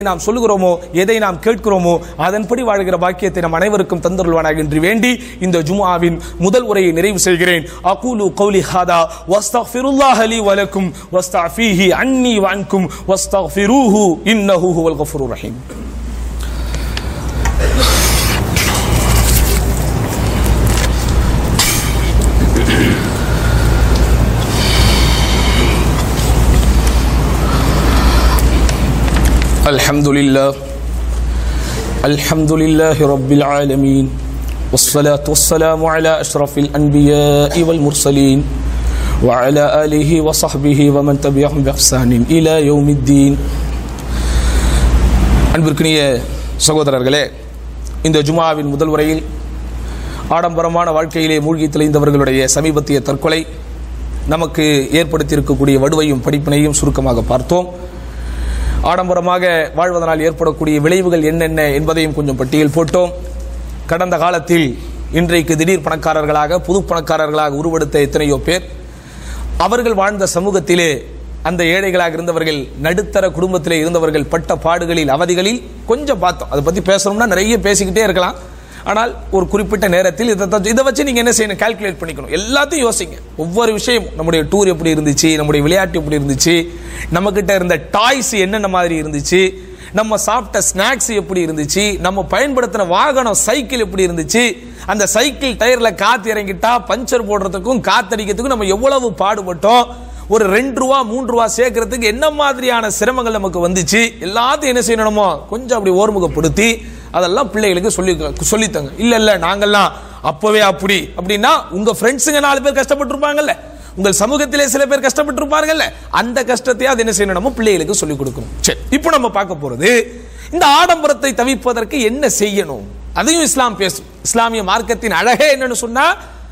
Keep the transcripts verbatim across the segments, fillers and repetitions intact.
நாம் சொல்லுகிறோமோ, எதை நாம் கேட்கிறோமோ அதன்படி வாழ்கிற பாக்கியத்தை நம் அனைவருக்கும் தந்தருள்வானாக என்று வேண்டி இந்த ஜும்ஆவின் முதல் உரையை நிறைவு செய்கிறேன். அகூலு கௌலி ஹாதா வஸ்தக்ஃபிருல்லாஹ லீ வ லக்கும் வஸ்தஃபீஹி அன்னி வ அன்கும் வஸ்தக்ஃபிரூஹு இன்னஹு ஹுவல் கஃபூருர் ரஹீம். الحمد لله الحمد لله رب العالمين والصلاة والسلام على أشرف الأنبياء والمرسلين وعلى آله وصحبه ومن تبعهم بإحسان إلى يوم الدين. அன்பிற்கினிய சகோதரர்களே, இந்த ஜும்ஆவின் முதல் உரையில் ஆடம்பரமான வாழ்க்கையிலே மூழ்கி தெளிந்தவர்களுடைய சமீபத்திய தற்கொலை நமக்கு ஏற்படுத்தியிருக்கக்கூடிய வடுவையும் படிப்பினையும் சுருக்கமாக பார்த்தோம். ஆடம்பரமாக வாழ்வதனால் ஏற்படக்கூடிய விளைவுகள் என்னென்ன என்பதையும் கொஞ்சம் பட்டியல் போட்டோம். கடந்த காலத்தில் இன்றைக்கு திடீர் பணக்காரர்களாக புது பணக்காரர்களாக உருவெடுத்த எத்தனையோ பேர், அவர்கள் வாழ்ந்த சமூகத்திலே அந்த ஏழைகளாக இருந்தவர்கள், நடுத்தர குடும்பத்திலே இருந்தவர்கள் பட்ட பாடுகளில் அவதிகளில் கொஞ்சம் பார்த்தோம். அதை பற்றி பேசணும்னா நிறைய பேசிக்கிட்டே இருக்கலாம். ஆனால் ஒரு குறிப்பிட்ட நேரத்தில் இதை இதை வச்சு நீங்கள் என்ன செய்யணும், கால்குலேட் பண்ணிக்கணும். எல்லாத்தையும் யோசிங்க. ஒவ்வொரு விஷயமும், நம்முடைய டூர் எப்படி இருந்துச்சு, நம்முடைய விளையாட்டு எப்படி இருந்துச்சு, நம்மக்கிட்ட இருந்த டாய்ஸ் என்னென்ன மாதிரி இருந்துச்சு, நம்ம சாப்பிட்ட ஸ்நாக்ஸ் எப்படி இருந்துச்சு, நம்ம பயன்படுத்தின வாகனம் சைக்கிள் எப்படி இருந்துச்சு, அந்த சைக்கிள் டயரில் காற்று இறங்கிட்டா பஞ்சர் போடுறதுக்கும் காத்தடிக்கிறதுக்கும் நம்ம எவ்வளவு பாடுபட்டோம், ஒரு ரெண்டு ரூபா மூன்று ரூபா சேர்க்கறதுக்கு என்ன மாதிரியான சிரமங்கள் நமக்கு வந்துச்சு, எல்லாத்தையும் என்ன செய்யணுமோ கொஞ்சம் அப்படி ஓர்முகப்படுத்தி அதெல்லாம் பிள்ளைகளுக்கு சொல்லி சொல்லித்தாங்க. இல்ல இல்ல நாங்கெல்லாம் அப்பவே அப்படி அப்படின்னா, உங்க ஃப்ரெண்ட்ஸுங்க நாலு பேர் கஷ்டப்பட்டிருப்பாங்கல்ல, உங்கள் சமூகத்திலே சில பேர் கஷ்டப்பட்டிருப்பாங்கல்ல, அந்த கஷ்டத்தை அது என்ன செய்யணும், நம்ம பிள்ளைகளுக்கு சொல்லிக் கொடுக்கணும். சரி, இப்போ நம்ம பார்க்க போறது இந்த ஆடம்பரத்தை தவிர்ப்பதற்கு என்ன செய்யணும், அதையும் இஸ்லாம் பேசும். இஸ்லாமிய மார்க்கத்தின் அழகே என்னன்னு சொன்னா,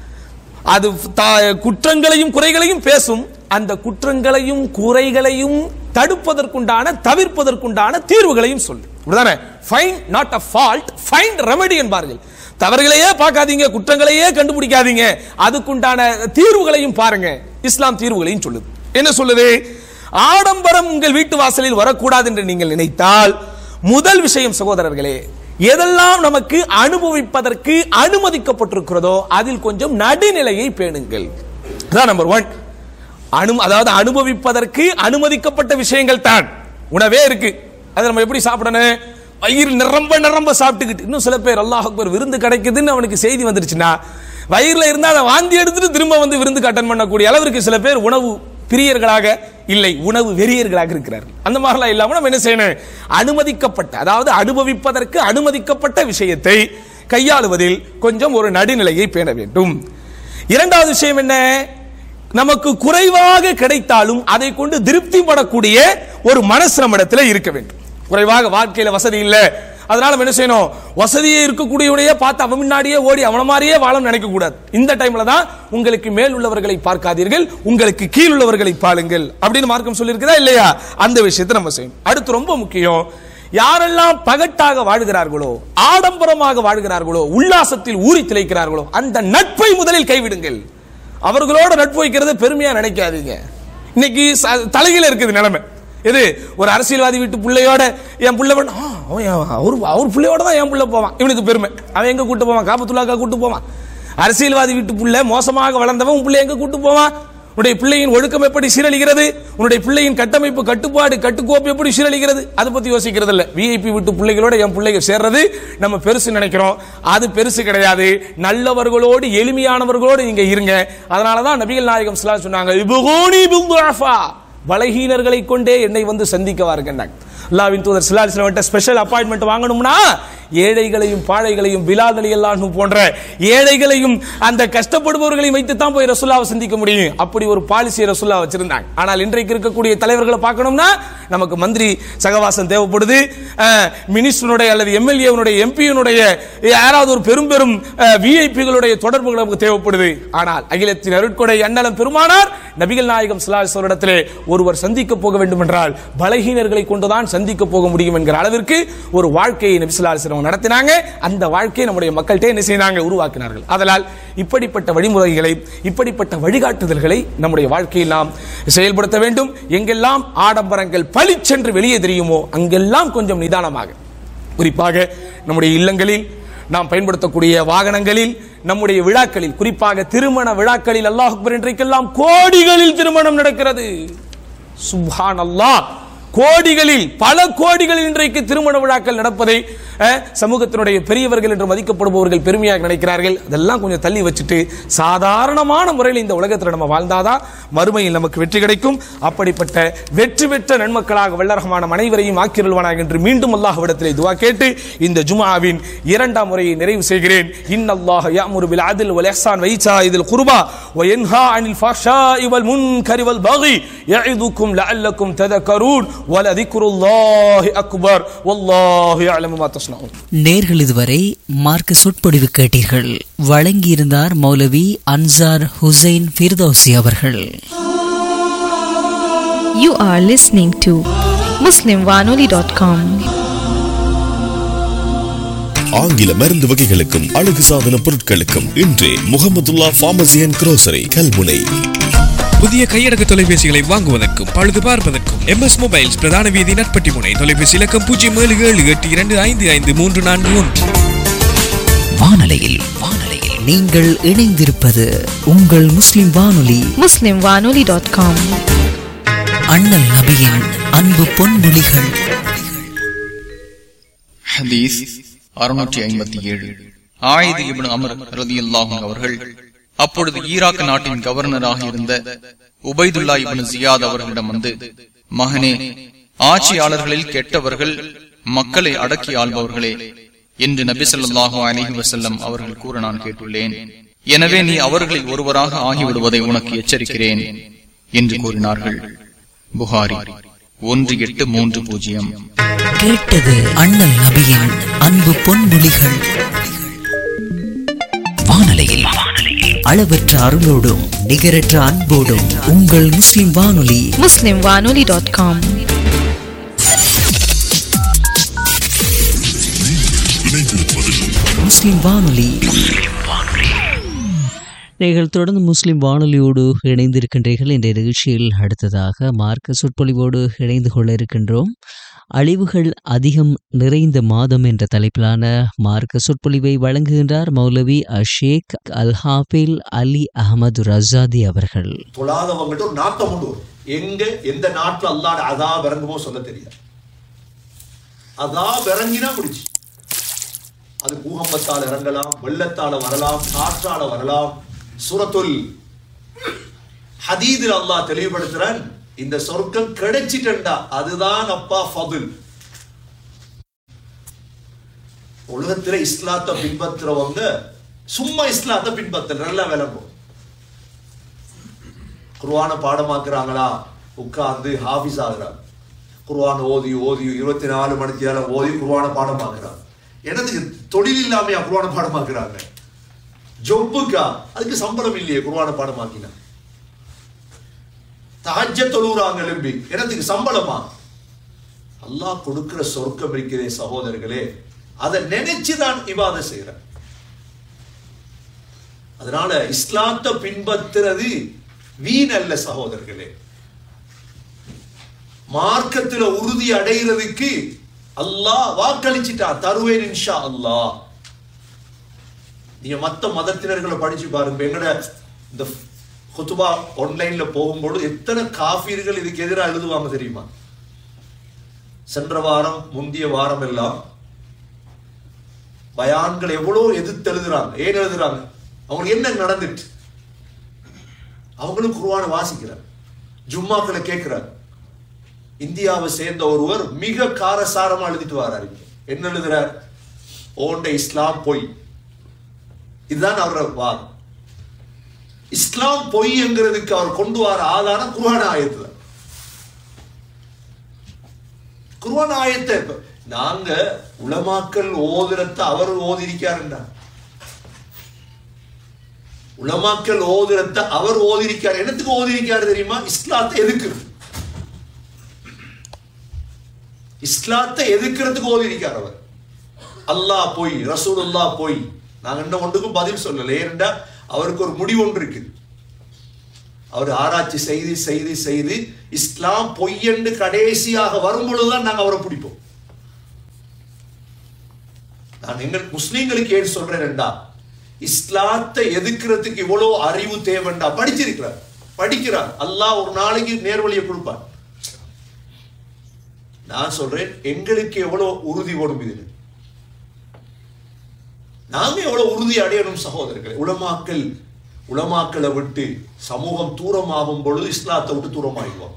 அது குற்றங்களையும் குறைகளையும் பேசும். அந்த குற்றங்களையும் குறைகளையும் தடுப்பதற்குண்டான தவிர்ப்பதற்குண்டான தீர்வுகளையும் சொல்லு. அப்படிதானே? Find not a fault, find remedy என்பார்கள். தவறுகளையே பார்க்காதீங்க, குற்றங்களையே கண்டுபிடிக்காதீங்க, அதுக்குண்டான தீர்வுகளையும் பாருங்க. இஸ்லாம் தீர்வுகளையும் சொல்லுது. என்ன சொல்லுது? ஆடம்பரம் உங்கள் வீட்டு வாசலில் வரக்கூடாது என்று நீங்கள் நினைத்தால், முதல் விஷயம் சகோதரர்களே, எதெல்லாம் நமக்கு அனுபவிப்பதற்கு அனுமதிக்கப்பட்டிருக்கிறதோ அதில் கொஞ்சம் நடுநிலையை பேணுங்கள். அதான் நம்பர் ஒன். அனு அதாவது அனுபவிப்பதற்கு அனுமதிக்கப்பட்ட விஷயங்கள் தான். உணவே இருக்கு, அதை நம்ம எப்படி சாப்பிடணும், வயிறு நிரம்ப நிரம்ப சாப்பிட்டுக்கிட்டு. இன்னும் சில பேர் அல்லாஹ் அக்பர் விருந்து கிடைக்குதுன்னு அவனுக்கு செய்தி வந்துருச்சுன்னா, வயிறுல இருந்தா அதை வாந்தி எடுத்துட்டு திரும்ப வந்து விருந்துக்கு அட்டன் பண்ணக்கூடிய அளவிற்கு சில பேர் உணவு பிரியர்களாக இல்லை, உணவு வெறியர்களாக இருக்கிறார்கள். அந்த மாதிரிலாம் இல்லாம நம்ம என்ன செய்யணும், அனுமதிக்கப்பட்ட அதாவது அனுபவிப்பதற்கு அனுமதிக்கப்பட்ட விஷயத்தை கையாளுவதில் கொஞ்சம் ஒரு நடுநிலையை பேண வேண்டும். இரண்டாவது விஷயம் என்ன, நமக்கு குறைவாக கிடைத்தாலும் அதை கொண்டு திருப்தி படக்கூடிய ஒரு மனசு நம்மிடத்தில் இருக்க வேண்டும். குறைவாக வாழ்க்கையில வசதி இல்ல, அதனால என்ன செய்யணும், வசதியே இருக்கக்கூடியவனையே பார்த்து அவன் முன்னாடியே ஓடி அவன மாதிரியே வாழ நினைக்க கூடாது. இந்த டைம்ல தான் உங்களுக்கு மேல் உள்ளவர்களை பார்க்காதீர்கள், உங்களுக்கு கீழ் உள்ளவர்களை பாருங்கள் அப்படின்னு மார்க்கம் சொல்லியிருக்கிறதா இல்லையா? அந்த விஷயத்தை நம்ம செய்யணும். அடுத்து ரொம்ப முக்கியம், யாரெல்லாம் பகட்டாக வாழ்கிறார்களோ, ஆடம்பரமாக வாழ்கிறார்களோ, உல்லாசத்தில் ஊறி திளைக்கிறார்களோ, அந்த நட்பை முதலில் கைவிடுங்கள். அவர்களோட நட்பு வைக்கிறது பெருமையா நினைக்காதீங்க. இன்னைக்கு தலையில இருக்குது நிலைமை. இது ஒரு அரசியல்வாதி வீட்டு பிள்ளையோட என் பிள்ளை அவர் பிள்ளையோட தான் என் பிள்ளை போவான், இவனுக்கு பெருமை. அவன் எங்க கூட்டு போவான், காபத்துல்லாக்கா கூட்டு போவான். அரசியல்வாதி வீட்டு பிள்ளை மோசமாக வளர்ந்தவன் உன் பிள்ளை எங்க கூட்டு போவான். உன்னுடைய பிள்ளையின் ஒழுக்கம் எப்படி சீரழிகிறது, உன்னுடைய பிள்ளையின் கட்டமைப்பு கட்டுப்பாடு கட்டுக்கோப்பு எப்படி சீரழிகிறது, அதை பத்தி யோசிக்கிறது இல்ல. விஐபி விட்டு பிள்ளைகளோட என் பிள்ளைகள் சேர்றது நம்ம பெருசு நினைக்கிறோம், அது பெருசு கிடையாது. நல்லவர்களோடு எளிமையானவர்களோடு நீங்க இருங்க. அதனாலதான் நபிகள் நாயகம் ஸல்லல்லாஹு அலைஹி வஸல்லம் சொன்னாங்க, பலகீனர்களை கொண்டே என்னை வந்து சந்திக்க வாருங்க. அல்லாஹ்வின் தூதர் ஸல்லல்லாஹு அலைஹி வஸல்லம் ஸ்பெஷல் அப்பாயின்மெண்ட் வாங்கணும்னா ஏழைகளையும் பாழைகளையும் பிலால் ரலியல்லாஹு போன்ற ஏழைகளையும் அந்த கஷ்டப்படுபவர்களையும் வைத்து தான் போய் ரசூலுல்லாஹ்வை சந்திக்க முடியும். அப்படி ஒரு பாலிசியை ரசூலுல்லாஹ் வச்சிருந்தாங்க. ஆனால் இன்றைக்கு இருக்கக்கூடிய தலைவர்களை பார்க்கணும்னா நமக்கு மந்திரி சகவாசம் தேவைப்படுது, மினிஸ்டருடைய அல்லது எம்எல்ஏனுடைய எம்பியினுடைய யாராவது ஒரு பெரும் பெரும் விஐபிகளுடைய தொடர்புகள் நமக்கு தேவைப்படுது. ஆனால் அகிலத்தின் அருட்கொடை அண்ணலம் பெருமானார் நபிகள் நாயகம் ஸல்லல்லாஹு அலைஹி வஸல்லம் இடத்திலே ஒருவர் சந்திக்க போக வேண்டும் என்றால் பலகீனர்களை கொண்டுதான் சந்திக்க போக முடியும் என்கிற அளவிற்கு ஒரு வாழ்க்கையை நபி ஸல்லல்லாஹு அலைஹி வஸல்லம் அவங்க நடத்தினாங்க. அந்த வாழ்க்கையை நம்முடைய மக்கள்கிட்ட என்ன செய்தாங்க, உருவாக்கினார்கள். அதனால் இப்படிப்பட்ட வழிமுறைகளை, இப்படிப்பட்ட வழிகாட்டுதல்களை நம்முடைய வாழ்க்கையில் நாம் செயல்படுத்த வேண்டும். எங்கெல்லாம் ஆடம்பரங்கள் பளிச்சென்று வெளியே தெரியுமோ அங்கெல்லாம் கொஞ்சம் நிதானமாக, குறிப்பாக நம்முடைய இல்லங்களில், நாம் பயன்படுத்தக்கூடிய வாகனங்களில், நம்முடைய விழாக்களில், குறிப்பாக திருமண விழாக்களில் அல்லாஹ் அக்பர் இன்றைக்கெல்லாம் கோடிகளில் திருமணம் நடக்கிறது. சுப்ஹானல்லாஹ், கோடிகளில், பல கோடிகளில் இன்றைக்கு திருமண விழாக்கள் நடப்பதை சமூகத்தினுடைய பெரியவர்கள் என்று மதிக்கப்படுபவர்கள் பெருமையாக நினைக்கிறார்கள். அதெல்லாம் கொஞ்சம் தள்ளி வச்சுட்டு சாதாரணமான முறையில் இந்த உலகத்தில் நம்ம வாழ்ந்தாதான் மறுமையில் நமக்கு வெற்றி கிடைக்கும். அப்படிப்பட்ட வெற்றி பெற்ற நன்மக்களாக வல்லரஹ்மான் அனைவரையும் ஆக்கிரல்வானாக என்று மீண்டும் அல்லாஹ்விடத்திலே துஆ கேட்டு இந்த ஜும்ஆவின் இரண்டாம் முறையை நிறைவு செய்கிறேன். இன்னல்லாஹ யஅமுரு பில் அத்ல் வல் இஹ்சான் வ ஈதாஇல் குர்பா வ யன்ஹா அனில் ஃபஹ்ஷாஇ வல் முன்கரி வல் பகி யஇதுக்கும் லஅல்லக்கும் ததக்கரூன் வ லذிக்ருல்லாஹி அக்பர் வல்லாஹு யஅலமு மா தஸ்னஊன். நேர்கள் இதுவரை மார்க்க சொற்பொழிவு கேட்டீர்கள். வழங்கியிருந்தார் மௌலவி அன்சார் ஹுசைன் ஃபிர்தௌசி அவர்கள். You are listening to muslim wanoli dot com. ஆங்கில மருந்து வகைகளுக்கும் அழகு சாதன பொருட்களுக்கும் இன்றே Mahmudullah pharmacy and grocery Kalmunai. புதிய கையடக்க தொலைபேசிகளை வாங்குவதற்கும் பழுது பார்ப்பதற்கும் எம் எஸ் மொபைல்ஸ் பிரதான வீதி நட்பட்டி முனை. தொலைபேசி இலக்கம் பூஜ்ஜியம் ஏழு ஏழு எட்டு இரண்டு ஐந்து ஐந்து மூன்று நான்கு ஒன்று. வானலையில் வானலையில் நீங்கள் இணைந்திருப்பது உங்கள் முஸ்லிம் வானொலி muslim wanoli dot com. அண்ணல் நபியின் அன்பு பொன்மொழிகள். ஹதீஸ் அறுநூற்றி ஐம்பத்தி ஏழு. ஆயிது இப்னு அம்ர் ரலியல்லாஹு அன்ஹு அவர்கள் அப்பொழுது ஈராக் நாட்டின் கவர்னராக இருந்த உபைதுல்லா இப்னு ஜியாத் அவர்களிடம் வந்து, மகனே, ஆட்சியாளர்களில் கெட்டவர்கள் மக்களை அடக்கி ஆள்பவர்களே என்று நபி ஸல்லல்லாஹு அலைஹி வஸல்லம் அவர்கள் கூற நான் கேட்டுள்ளேன். எனவே நீ அவர்களில் ஒருவராக ஆகிவிடுவதை உனக்கு எச்சரிக்கிறேன் என்று கூறினார்கள். புகாரி ஒன்று எட்டு மூன்று பூஜ்ஜியம். கேட்டது அண்ணல் நபியின் அன்பு பொன்மொழிகள். வானலையில் அளவற்ற அருளோடும் நிகரற்ற அன்போடும் உங்கள் முஸ்லிம் வானொலி muslim wanoli dot com. முஸ்லிம் வானொலி. நீங்கள் தொடர்ந்து முஸ்லிம் வானொலியோடு இணைந்திருக்கின்றீர்கள். இந்த நிகழ்ச்சியில் அடுத்ததாக மார்க்க சொற்பொழிவோடு இணைந்து கொள்ள இருக்கின்றோம். அழிவுகள் அதிகம் நிறைந்த மாதம் என்ற தலைப்பிலான மார்க்க சொற்பொழிவை வழங்குகின்றார் மௌலவி அஷேக் அல் ஹாஃபில் அலி அஹமது ரஸாதி அவர்கள். தொழாதவங்கள்ட்ட ஒரு நாட்டம் உண்டு. எங்க எந்த நாட்டில் அல்லாஹ் அதாப் இறங்குமோ சொல்ல தெரியாது. அதாப் இறங்கினா முடிச்சு. அது பூகம்பத்தால் இறங்கலாம், வெள்ளத்தால வரலாம், காற்றால வரலாம். சூரத்துல் ஹதீதில் அல்லாஹ் தெளிவுபடுத்துறான், இந்த சொர்க்கம் கிடைச்சிட்டா அதுதான் அப்பா ஃபதுல். உலகத்துல இஸ்லாத்தை பின்பற்றுறவங்க சும்மா இஸ்லாத்தை பின்பற்ற நல்லா விளங்கும். குர்ஆனை பாடமாக்குறாங்களா, உட்கார்ந்து ஹாஃபிஸ் ஆகுறாங்க. குர்ஆன் ஓதி ஓதி இருபத்தி நாலு மணி நேரம் ஓதி குர்ஆனை பாடமாக்குறாங்க. எனக்கு தொழில் இல்லாமையா குர்ஆனை பாடமாக்குறாங்க? ஜொப்புக்கா? அதுக்கு சம்பளம் இல்லையே குர்ஆனை பாடமாக்கினா. தஹஜ்ஜத் தொழுறாங்க எழும்பி, எனக்கு சம்பளமா? அல்லாஹ் கொடுக்கிற சொர்க்கம் இருக்கிறதே சகோதரர்களே, அதை நினைச்சுதான் இபாதத் செய்யற. அதனால இஸ்லாத்தை பின்பற்றுறது வீண் அல்ல சகோதரர்களே. மார்க்கத்தில் உறுதி அடைகிறதுக்கு அல்லாஹ் வாக்களிச்சிட்டா, தருவேன் இன்ஷா அல்லாஹ். நீங்க மத்த மதத்தினர்களை படிச்சு பாருங்க. எங்கட இந்த குத்துபா ஆன்லைன்ல போகும்போது எத்தனை காஃபிர்கள் இதுக்கு எதிராக எழுதுவாங்க தெரியுமா? சென்ற வாரம் முந்திய வாரம் எல்லாம் பயான்கள் எவ்வளவு எதிர்த்து எழுதுறாங்க. ஏன் எழுதுறாங்க? அவங்களுக்கு என்ன நடந்துட்டு? அவங்களும் குர்ஆனை வாசிக்கிறார், ஜும்மாக்களை கேட்கிறார். இந்தியாவை சேர்ந்த ஒருவர் மிக காரசாரமா எழுதிட்டு வர்றாரு. என்ன எழுதுறார்? ஓண்ட இஸ்லாம் பொய். இதுதான் அவரோட வாதம். இஸ்லாம் பொய் என்கிறதுக்கு அவர் கொண்டு வர ஆதாரம் குர்ஆன் ஆயத்துல. குர்ஆன் ஆயத்தை நாங்க உலமாக்கள் ஓதுறத அவர் ஓதிருக்காருன்னா, உலமாக்கள் ஓதுறத அவர் ஓதிருக்காரு. என்னத்துக்கு ஓதிருக்காரு தெரியுமா? இஸ்லாத்தை எதுக்கு, இஸ்லாத்தை எதுக்கிறதுக்கு ஓதிருக்கார் அவர். அல்லாஹ் போய் ரசூலுல்லாஹ் போய் நாங்க இன்னும் ஒன்றுக்கும் பதில் சொல்லல. ஏனென்றா அவருக்கு ஒரு முடிவு ஒன்று இருக்கு. அவர் ஆராய்ச்சி செய்து செய்து செய்து இஸ்லாம் பொய்யென்று கடைசியாக வரும் பொழுதுதான் நாங்க அவரை பிடிப்போம். நான் எங்கள் முஸ்லீம்களுக்கு ஏன் சொல்றேன்டா, இஸ்லாத்தை எதிர்க்கிறதுக்கு இவ்வளவு அறிவு தேவைண்டா. படிச்சிருக்கிறார், படிக்கிறார், அல்லாஹ் ஒரு நாளைக்கு நேர்வழியை கொடுப்பார். நான் சொல்றேன், எங்களுக்கு எவ்வளவு உறுதி வரும் இதில், நாங்க எவ்வளவு உறுதி அடையணும் சகோதரர்களே. உலமாக்கள் உலமாக்களை விட்டு சமூகம் தூரமாகும் பொழுது இஸ்லாத்தை விட்டு தூரமாகிடுவோம்.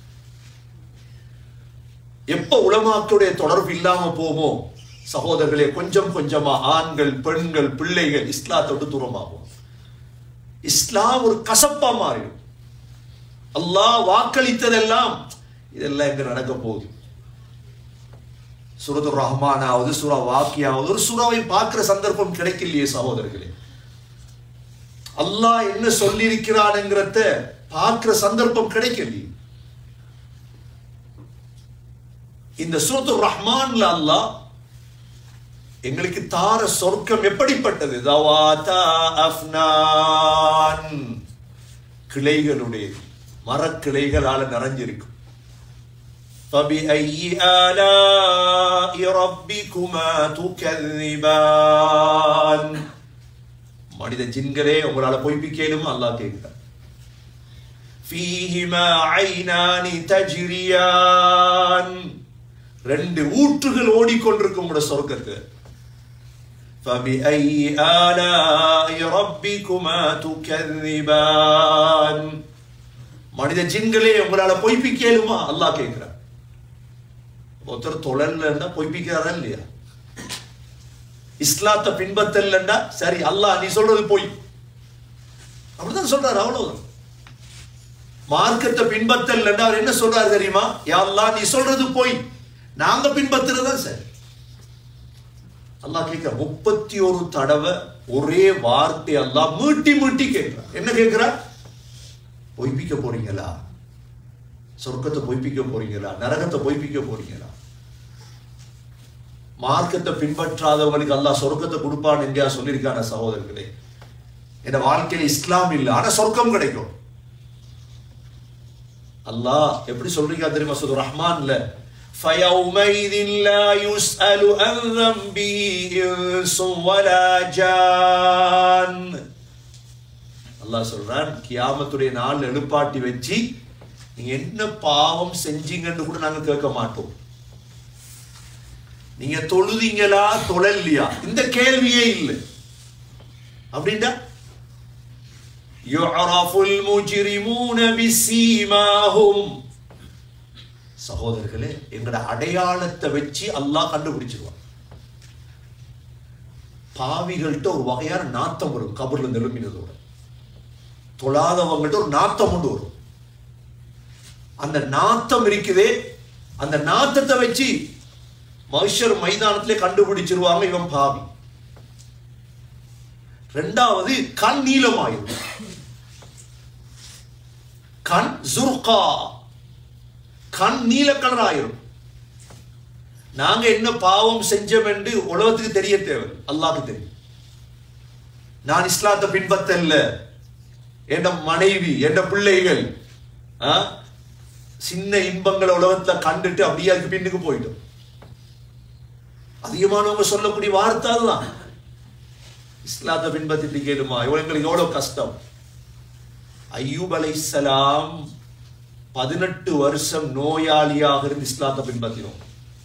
எப்ப உலமாக்களுடைய தொடர்பு இல்லாம போமோ சகோதரர்களே, கொஞ்சம் கொஞ்சமா ஆண்கள் பெண்கள் பிள்ளைகள் இஸ்லாத்தை விட்டு தூரமாகும். இஸ்லாம் ஒரு கசப்பா மாறிடும். அல்லாஹ் வாக்களித்ததெல்லாம் இதெல்லாம் எங்க நடக்க போகுது. சூரத்துர் ரஹ்மானாவது சூரா வாக்கியாவது ஒரு சூறாவை பார்க்கிற சந்தர்ப்பம் கிடைக்கலையே சகோதரர்களே. அல்லாஹ் என்ன சொல்லி இருக்கிறான்ங்கிறத பார்க்கிற சந்தர்ப்பம் கிடைக்கலையே. இந்த சூரத்துர் ரஹ்மான்ல அல்லாஹ் எங்களுக்கு தார சொர்க்கம் எப்படிப்பட்டது? தவாதா அஃப்னான், கிளைகளுடைய மரக்கிளைகளால நிறைஞ்சிருக்கும். فَبِأَيِّ آلَاءِ رَبِّكُمَا تُكَذِّبَانِ. மனித ஜின்களே உங்களால பொய்ப்பிக்கலுமா? அல்லாஹ் கேட்கிறார். فِيهِمَا عَيْنَانِ تَجْرِيَانِ, ரெண்டு ஊற்றுகள் ஓடிக்கொண்டிருக்கும் உங்களுடைய சொர்க்கத்தில். فَبِأَيِّ آلَاءِ رَبِّكُمَا تُكَذِّبَانِ. மனித ஜின்களே உங்களால பொய்ப்பிக்கலுமா? அல்லாஹ் கேட்கிறார். ஒருத்தர் தொழல்ல பொய்ப்பிக்கிறாரா இல்லையா? இஸ்லாத்தை பின்பற்றலண்டா சரி அல்லாஹ் நீ சொல்றது போய் அப்படிதான் சொல்றாரு. அவ்வளவுதான். மார்க்கத்தை பின்பற்றலண்டா அவர் என்ன சொல்றாரு தெரியுமா? யா அல்லாஹ் நீ சொல்றது போய், நாங்க பின்பற்றுறதா சரி. அல்லாஹ் கேட்கிற முப்பத்தி ஒரு தடவை ஒரே வார்த்தை அல்லாஹ் மீட்டி மீட்டி கேட்கிறார். என்ன கேட்கிறார்? பொய்ப்பிக்க போறீங்களா? சொர்க்கத்தை பொய்ப்பிக்க போறீங்களா? நரகத்தை பொய்ப்பிக்க போறீங்களா? மார்க்கத்தை பின்பற்றாதவங்களுக்கு அல்லாஹ் சொர்க்கத்தை கொடுப்பான் என்றா சொல்லியிருக்கான சகோதரர்களே. என் வாழ்க்கையில இஸ்லாம் இல்லை, ஆனா சொர்க்கம் கிடைக்கும். அல்லாஹ் எப்படி சொல்றீங்க தெரியுமா? சூரா ரஹ்மான்ல فَيَوْمَئِذٍ لَا يُسْأَلُ عَنْ ذَنبِهِ إِنسٌ وَلَا جَانٌ. அல்லாஹ் சொல்றான், கியாமத்துடைய நாள் எழுப்பாட்டி வச்சு நீங்க என்ன பாவம் செஞ்சீங்கன்னு கூட நாங்க கேட்க மாட்டோம். நீங்க தொழுதீங்களா தொழலையா இந்த கேள்வியே இல்லை. அப்படின்னா யுஅரஃபுல் முஜ்ரிமூன பிஸீமாஹும், சகோதரர்களே எங்கட அடையாளத்தை வச்சு அல்லாஹ் கண்டுபிடிச்சிருவான். பாவிகள்கிட்ட ஒரு வகையான நாத்தம் வரும், கபர்ல இருந்து எழுப்பினதோட. தொழாதவங்கள்ட்ட ஒரு நாத்தம் கொண்டு வரும். அந்த நாத்தம் இருக்குதே, அந்த நாத்தத்தை வச்சு மஹ்ஷர் மைதானத்திலே கண்டுபிடிச்சிருவாங்க இவன் பாவி. ரெண்டாவது கண் நீளமாயிரும், கண் ஜுர்கா, கண் நீல கலர் ஆயிரும். நாங்க என்ன பாவம் செஞ்சோம் என்று உலகத்துக்கு தெரிய தேவை, அல்லாஹ்க்கு தெரியும். நான் இஸ்லாத்தை பின்பற்றல, என் மனைவி என் பிள்ளைகள் சின்ன இன்பங்களை உலகத்துல கண்டுட்டு அப்படியே அதுக்கு பின்னுக்கு போயிட்டோம். அதிகமானவங்க சொல்லக்கூடிய வார்த்தை அதுதான். இஸ்லாத்தை பின்பற்றிட்டு கேளுமா இவங்களுக்கு எவ்வளவு கஷ்டம். அய்யூப் அலைஹிஸ்ஸலாம் பதினெட்டு வருஷம் நோயாளியாக இருந்து இஸ்லாத்தை பின்பற்றினோம்.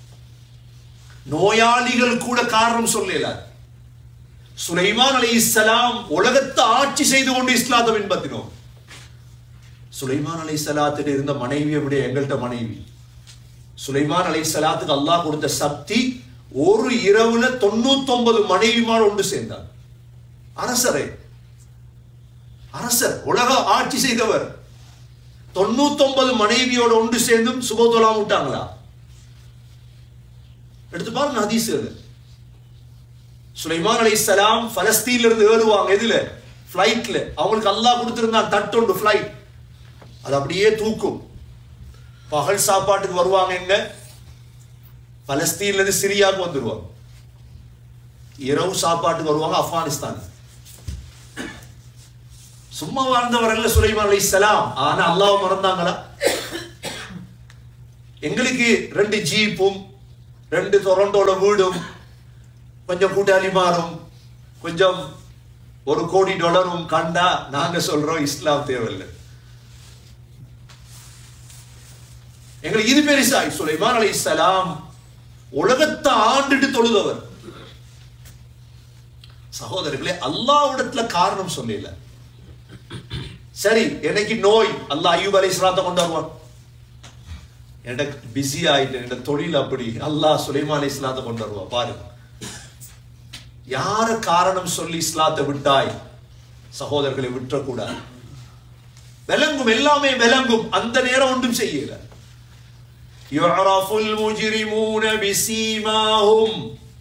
நோயாளிகள் கூட காரணம் சொல்லல. சுலைமான் அலைஹிஸ்ஸலாம் உலகத்தை ஆட்சி செய்து கொண்டு இஸ்லாத்தை பின்பற்றினோம். சுலைமான் அலைஹிஸ்ஸலாத்துக்கு இருந்த மனைவியை விட எங்கள்கிட்ட மனைவி. சுலைமான் அலைஹிஸ்ஸலாத்துக்கு அல்லாஹ் கொடுத்த சக்தி, ஒரு இரவுல தொண்ணூத்தி ஒன்பது மனைவிமார் ஒன்று சேர்ந்தார். அரசரே, அரசர், உலக ஆட்சி செய்தவர், தொண்ணூத்தி ஒன்பது மனைவியோட ஒன்று சேர்ந்தும் சுபத்தொலாம் விட்டாங்களா? எடுத்து பாருங்க ஹதீஸ்கள். சுலைமான் அலைஹிஸ்ஸலாம் பலஸ்தீன்ல இருந்து ஏறுவாங்க, எதுல? பிளைட்ல. அவங்களுக்கு அல்லாஹ் கொடுத்திருந்தான் தட்டொண்டு பிளைட், அது அப்படியே தூக்கும். பகல் சாப்பாட்டுக்கு வருவாங்க எங்க? பலஸ்தீன்ல இருந்து சிரியாவுக்கு வந்துருவாங்க. இரவு சாப்பாட்டுக்கு வருவாங்க ஆப்கானிஸ்தான். சும்மா வாழ்ந்தவர்கள் சுலைமான் அலைஹிஸ்ஸலாம். ஆனா அல்லாஹ் மறந்தாங்களா? எங்களுக்கு ரெண்டு ஜீப்பும் ரெண்டு டொரண்டோல வீடும் கொஞ்சம் கூட்டாளி மாறும் கொஞ்சம் ஒரு கோடி டாலரும் கண்டா நாங்க சொல்றோம் இஸ்லாம் தேவையில்லை. எங்களுக்கு இது பெருசா? சுலைமான் அலைஹிஸ்ஸலாம் உலகத்தை ஆண்டுட்டு தொழுதவர். சகோதரர்களே, அல்லாஹ்விடத்துல காரணம் சொல்லல. சரி, எனக்கு நோய், அல்லாஹ் அய்யூப் அலைஹிஸ்ஸலாத்தை கொண்டு வருவான். எனக்கு பிஸி ஆயிட்டு என் தொழில் அப்படி, அல்லாஹ் சுலைமான் அலைஹிஸ்ஸலாத்தை கொண்டு வருவான். பாருங்க, யார காரணம் சொல்லி இஸ்லாத்தை விட்டாய்? சகோதரர்களை விட்டுறக்கூடாது. விளங்கும், எல்லாமே விளங்கும். அந்த நேரம் ஒன்றும் செய்யல. யுஅரஃபுல் முஜ்ரிமூன பிஸீமாஹும்,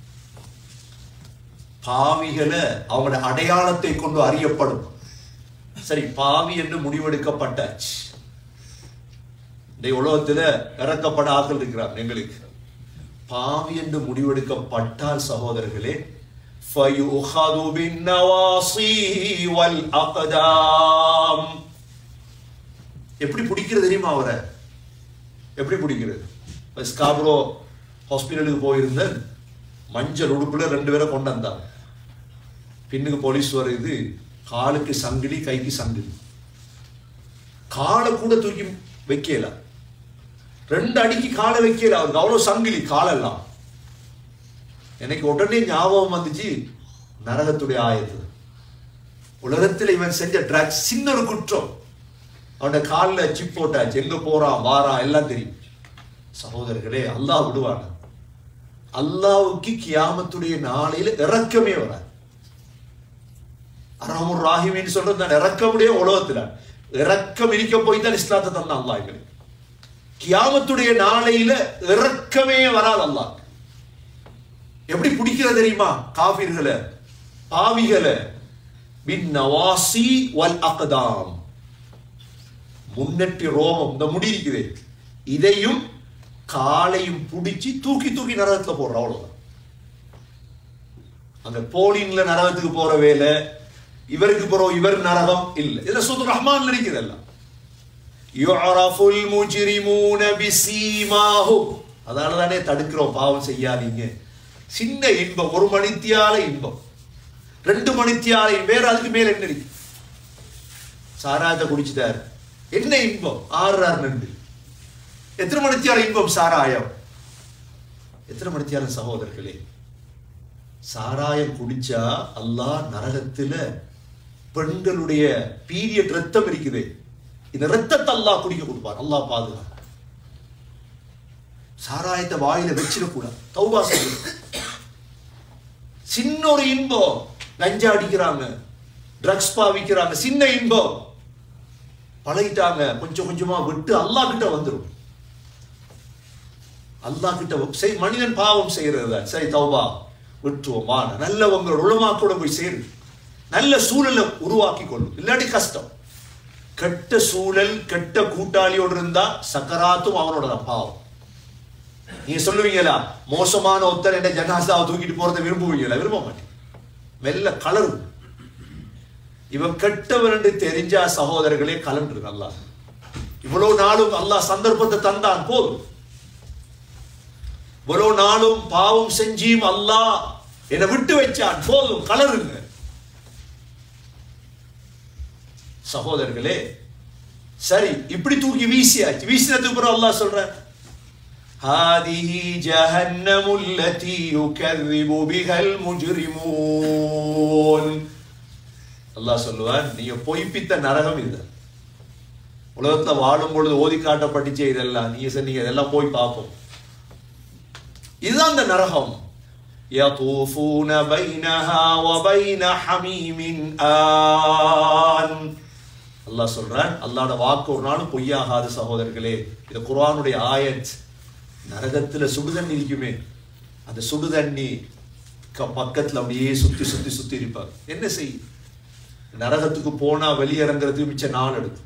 பாவிகளை அவங்களோட அடையாளத்தை கொண்டு அறியப்படும். சரி, பாவி என்று முடிவெடுக்கப்பட்டாச்சு. இந்த உலகத்துல இறக்கப்பட ஆக்கள் இருக்கிறார். எங்களுக்கு பாவி என்று முடிவெடுக்கப்பட்டால் சகோதரர்களே, ஃபயுஹது பின்னவாசி வல் அக்தாம். எப்படி பிடிக்கிறது தெரியுமா? அவரை எப்படி பிடிக்கிறது? ஸ்காப்ரோ ஹாஸ்பிட்டலுக்கு போயிருந்தேன். மஞ்சள் உடுப்புல ரெண்டு பேரை கொண்டு வந்தாங்க. பின்னுக்கு போலீஸ் வருது. காலுக்கு சங்கிலி, கைக்கு சங்கிலி. காலை கூட தூக்கி வைக்கல. ரெண்டு அடிக்கு காலை வைக்கல. அவருக்கு அவ்வளவு சங்கிலி காலெல்லாம். எனக்கு உடனே ஞாபகம் வந்துச்சு நரகத்துடைய ஆயத்து. உலகத்தில் இவன் செஞ்ச ட்ரக்ஸ் சின்ன ஒரு குற்றம். அவனோட காலில் சிப் போட்டாச்சு. எங்க போறான் வாரான் எல்லாம் தெரியும். சகோதரர்களே, அல்லாஹ் விடுவான? அல்லாஹ்வுக்கு கியாமத்துடைய நாளையில இறக்கமே வராது. அர்ஹமுர் ராஹிமீன் சொல்றது நான் இறக்கமுடைய உலகத்துல இறக்கம் இருக்க போய் தான் இஸ்லாத்தை தந்தான் அல்லாஹ். எங்களுக்கு கியாமத்துடைய நாளையில இறக்கமே வராது அல்லாஹ். எப்படி பிடிக்கிறது தெரியுமா? காபிர்களை, பாவிகளை பின் நவாசி வல் அக்தாம். முன்னெட்டி ரோமம், இந்த முடி இருக்குது, இதையும் காலையும் பிடிச்சி தூக்கி தூக்கி நரகத்துல போடுற. அவ்வளவுதான். அந்த போலின்ல நரகத்துக்கு போற வேலை, இவருக்கு போற இவர் நரகம் இல்ல. இதுல சூரத்துல் ரஹ்மான்ல இருக்குது எல்லாம். யுஅரஃபுல் முஜ்ரிமூன பிஸீமாஹும். அதனால தானே தடுக்கிறோம், பாவம் செய்யாதீங்க. சின்ன இன்பம், ஒரு மணித்தியால இன்பம், ரெண்டு மணித்தியால வேற, அதுக்கு மேல என்ன இருக்கு? சாராயத்தை குடிச்சுட்டாரு, என்ன இன்பம்? ஆறு ரெண்டு. எத்தனை மணித்தியால இன்பம்? சாராயம். எத்தனை மணித்தியால? சகோதரர்களே, சாராயம் குடிச்சா அல்லாஹ் நரகத்துல பெண்களுடைய பீரியட் ரத்தம் இருக்குது, இந்த ரத்தத்தை அல்லாஹ் குடிக்க கொடுப்பார். அல்லாஹ் பாதுகாப்பு. சாராயத்தை வாயில வச்சிடக்கூடாது. தௌபா செய்யணும். சின்ன ஒரு இன்பம், கஞ்சா அடிக்கிறாங்க, ட்ரக்ஸ் பாவிக்கிறாங்க, சின்ன இன்பம் பழகிட்டாங்க. கொஞ்சம் கொஞ்சமா விட்டு அல்லாஹ் கிட்ட வந்துடும். அல்லாஹ் கிட்ட மனிதன் பாவம் செய்யறது சரி, தௌபா விட்டுருவோமா? நல்லவங்களோட உலமாக்களோட போய் சேரு, நல்ல சூழலை உருவாக்கி கொள்ளும். இல்லாட்டி கஷ்டம். கெட்ட சூழல், கெட்ட கூட்டாளியோடு இருந்தா சக்கராத்தும் அவனோட பாவம். நீங்க சொல்லுவீங்களா, மோசமான ஒருத்தர் என்ன ஜனாசாவை தூக்கிட்டு போறதை விரும்புவீங்களா? விரும்ப மாட்டேன். மெல்ல கலரு. இவன் கெட்டவன் என்று தெரிஞ்சா சகோதரர்களே கலன்று. அல்லாஹ் இவ்வளவு நாளும் அல்லாஹ் சந்தர்ப்பத்தை தந்தான், போதும். இவ்வளவு நாளும் பாவம் செஞ்சியும் அல்லாஹ் என்னை விட்டு வச்சான், போதும், கலருங்க. சகோதரர்களே, சரி, இப்படி தூக்கி வீசியாச்சு. வீசினதுக்கு பிறகு அல்லாஹ் சொல்ற, ஹாதிஹி ஜஹன்னமுல் லதி யுகذிபு பிஹல் முஜ்ரிமூன். அல்லாஹ் சொல்லுவான், நீங்க பொய்ப்பித்த நரகம் இது. உலகத்துல வாழும் பொழுது ஓதி காட்டப்பட்டுச்சே இதெல்லாம், நீங்க சொன்னீங்க இதெல்லாம் போய் பார்ப்போம். இதுதான் அந்த நரகம். யதூஃபூன பைனஹா வ பைன ஹமீமின் ஆன். அல்லாஹ் சொல்றான், அல்லாஹ்வோட வாக்கு ஒரு நாளும் பொய்யாகாது. சகோதரர்களே, இது குர்ஆனுடைய ஆயத். நரகத்துல சுடுதண்ணி இருக்குமே, அந்த சுடுதண்ணி பக்கத்துல அப்படியே சுத்தி சுத்தி சுத்தி இருப்பாங்க. என்ன செய்யும்? நரகத்துக்கு போனா வெளியிறங்கிறதுக்கு மிச்ச நாள் எடுக்கும்.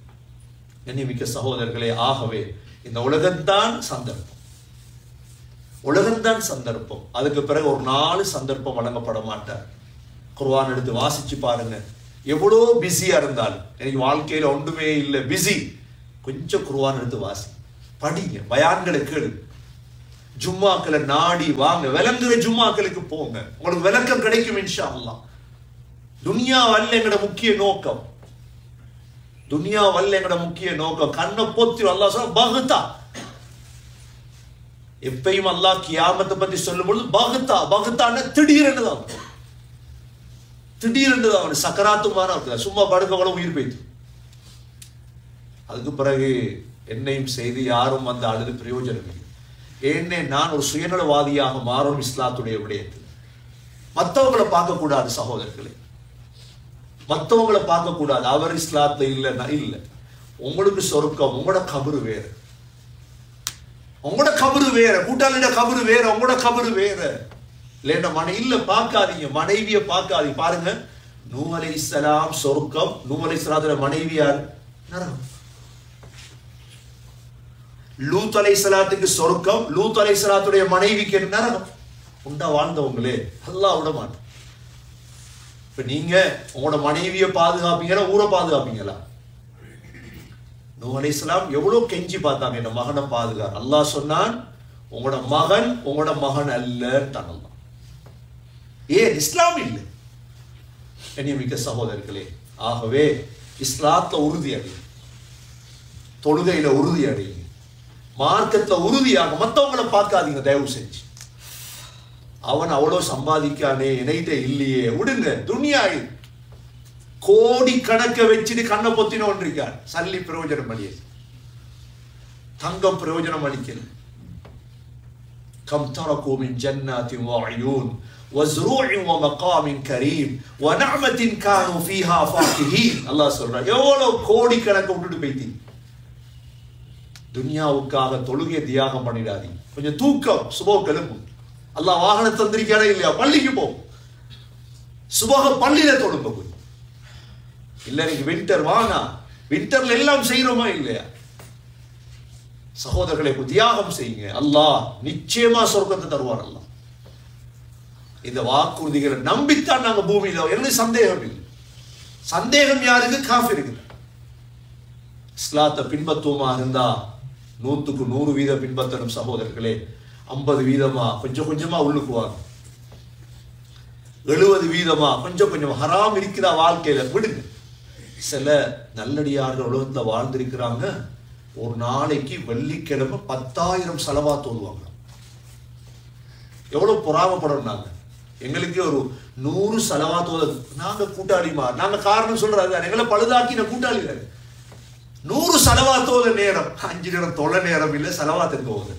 கண்ணியமிக்க சகோதரர்களே, ஆகவே இந்த உலகத்தான் சந்தர்ப்பம். உலகம்தான் சந்தர்ப்பம். அதுக்கு பிறகு ஒரு நாலு சந்தர்ப்பம் வழங்கப்பட மாட்டார். குர்ஆன் எடுத்து வாசிச்சு பாருங்க. எவ்வளோ பிஸியா இருந்தாலும், எனக்கு வாழ்க்கையில ஒன்றுமே இல்லை, பிஸி, கொஞ்சம் குர்ஆன் எடுத்து வாசி, படிங்க, பயான்களை கேளு, ஜும்மாக்களை நாடி வாங்க, விளங்குற ஜும்மாக்களுக்கு போங்க, உங்களுக்கு விளக்கம் கிடைக்கும் இன்ஷா அல்லாஹ். துனியா வல்ல எங்கட முக்கிய நோக்கம், துனியா வல்ல எங்கட முக்கிய நோக்கம். கண்ணை பொத்தி அல்லாஹ் சொல்ல பகுத்தா. எப்பயும் அல்லாஹ் கியாமத்தை பத்தி சொல்லும் பொழுது பகுத்தா, பகுத்தான திடீரென்று தான், திடீரென்று தான். அவன் சக்கராத்துமான இருக்கிறார், சும்மா படுக்க கூட உயிர் போய்த்து. அதுக்கு பிறகு என்னையும் செய்து யாரும் வந்து அழுது பிரயோஜனம் இல்லை. ஏன்னே நான் ஒரு சுயநலவாதியாக மாறும் இஸ்லாத்துடைய விடயத்தில். மற்றவங்களை பார்க்க கூடாது சகோதரர்களே, மற்றவங்களை பார்க்க கூடாது. அவர் இஸ்லாத்துல இல்லைன்னா இல்லை. உங்களுக்கு சொர்க்கம், உங்களோட கபரு வேற, உங்களோட கபரு வேற, கூட்டாளியோட கபரு வேற, உங்களோட கபரு வேற. இல்லைன்னா மனை இல்ல பார்க்காதீங்க, மனைவியை பார்க்காதீங்க. பாருங்க, நூஹ் அலைஹிஸ்ஸலாம் சொர்க்கம், நூஹ் அலைஹிஸ்ஸலாத்தோட மனைவியார் நரகம். லூத் அலைஹிஸ்ஸலாத்துக்கு சொர்க்கம், லூத் அலைஹிஸ்ஸலாத்துடைய மனைவிக்கு நரகம். உண்டா வாழ்ந்தவங்களே அல்லாஹ் விட மாட்டோம். இப்ப நீங்க உங்களோட மனைவியை பாதுகாப்பீங்களா, ஊரை பாதுகாப்பீங்களா? நூஹ் அலைஹிஸ்ஸலாம் எவ்வளவு கெஞ்சி பார்த்தாங்க, என்ன மகனை பாதுகா. அல்லாஹ் சொன்னான், உங்களோட மகன் உங்களோட மகன் அல்ல. ஏன் இஸ்லாம் இல்லை? கண்ணியமிக்க சகோதரர்களே, ஆகவே இஸ்லாத்துல உறுதி அடையும், தொழுகையில உறுதி அடையும், மார்க்கத்துல உறுதியாக. மற்றவங்களை பார்க்காதீங்க தயவு செஞ்சு. அவன் அவ்வளவு சம்பாதிக்கானே, என்கிட்ட இல்லையே, விடுங்க. துனியா கோடி கணக்க வச்சுட்டு கண்ணை பொத்தினோன் இருக்கார். சல்லி பிரயோஜனம் அளியது, தங்கம் பிரயோஜனம் அளிக்கல. கம் தரகு மின் ஜன்னாத்தின் வஅயூன் வஸ்ரூஇன் வமகாமின் கரீம் வநஅமத்தின் கானூ ஃபீஹா ஃபாகிஹீன். அல்லாஹ் சொல்றார், எவ்வளவு கோடி கணக்க விட்டுட்டு போயிட்டீங்க. துனியாவுக்காக தொழுகை தியாகம் பண்ணிடாதீங்க. கொஞ்சம் தூக்கம், சுபஹ் கிளம்பு. அல்லாஹ் வாகனம் தந்திருக்கானே இல்லையா, பள்ளிக்கு போ, சுபஹ் பள்ளியில தொழுங்க போய். இல்ல நீங்க வின்டர் வானா, வின்டர்ல எல்லாம் செய்யறோமா இல்லையா? சகோதரர்களை தியாகம் செய்யுங்க, அல்லாஹ் நிச்சயமா சொர்க்கத்தை தருவார். அல்லாஹ் இந்த வாக்குறுதிகளை நம்பித்தான் நாங்க பூமியில, எங்களுக்கு சந்தேகம் இல்லை. சந்தேகம் யாருக்கு? காஃபிருக்கு. இஸ்லாத்தை பின்பற்றுவமா இருந்தா நூத்துக்கு நூறு வீத பின்பற்றணும் சகோதரர்களே. ஐம்பது வீதமா கொஞ்சம் கொஞ்சமா உள்ளுக்குவாங்க, எழுபது வீதமா கொஞ்சம் கொஞ்சம் ஹராம் இருக்கிற வாழ்க்கையில விடுங்க. சில நல்லடியார்கள் உலகத்துல வாழ்ந்திருக்கிறாங்க, ஒரு நாளைக்கு வெள்ளிக்கிழமை பத்தாயிரம் செலவாத் ஓதுவாங்க. எவ்வளவு பொறாமப்படணும் நாங்க. எங்களுக்கு ஒரு நூறு செலவாத் ஓத நாங்க கூட்டாளிமா, நாங்க காரணம் சொல்றாரு, எங்களை பழுதாக்கின கூட்டாளி. நூறு செலவாத்தோத நேரம், அஞ்சு நேரம் தொலை நேரம் இல்லை, செலவாத்திற்கு போகுது.